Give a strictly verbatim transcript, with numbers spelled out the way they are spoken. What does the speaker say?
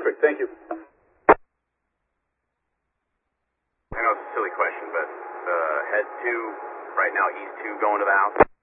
Perfect. Thank you. I know it's a silly question, but uh, head two, right now, east two going to the house.